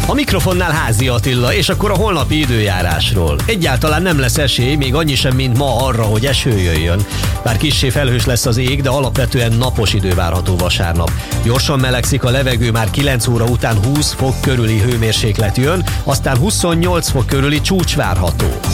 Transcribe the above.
A mikrofonnál Házi Attila, és akkor a holnapi időjárásról. Egyáltalán nem lesz esély, még annyi sem, mint ma arra, hogy eső jöjjön. Bár kissé felhős lesz az ég, de alapvetően napos idő várható vasárnap. Gyorsan melegszik a levegő, már 9 óra után 20 fok körüli hőmérséklet jön, aztán 28 fok körüli csúcs várható.